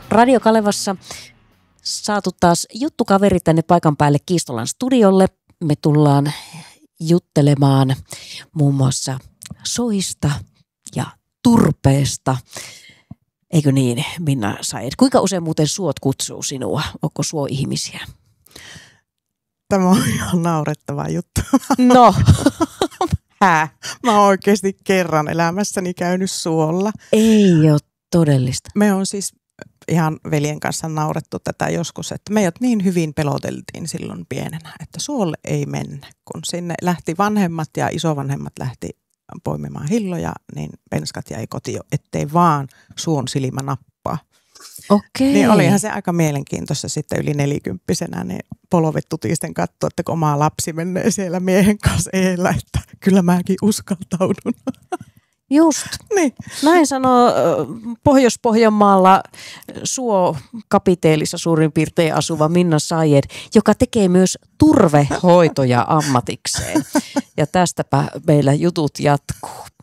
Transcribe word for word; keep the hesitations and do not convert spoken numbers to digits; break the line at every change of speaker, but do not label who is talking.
Radio Kalevassa saatu taas juttukaveri tänne paikan päälle Kiistolan studiolle. Me tullaan juttelemaan muun muassa soista ja turpeesta. Eikö niin, Minna Saed? Kuinka usein muuten suot kutsuu sinua? Onko suo-ihmisiä?
Tämä on ihan naurettava juttu.
No, hää?
Mä oon oikeasti kerran elämässäni käynyt suolla.
Ei ole todellista.
Me on siis ihan veljen kanssa naurettu tätä joskus, että meidät niin hyvin peloteltiin silloin pienenä, että suolle ei mennä. Kun sinne lähti vanhemmat ja isovanhemmat lähti poimimaan hilloja, niin penskat jäi kotiin, ettei vaan suon silmä nappaa.
Okei.
Niin olihan se aika mielenkiintoista sitten yli nelikymppisenä, niin polvet tutisten katsoa, että kun oma lapsi menee siellä miehen kanssa eellä, että kyllä mäkin uskaltaudun.
Just.
Niin.
Näin sanoo Pohjois-Pohjanmaalla suokapiteelissa suurin piirtein asuva Minna Saed, joka tekee myös turvehoitoja ammatikseen. Ja tästäpä meillä jutut jatkuu.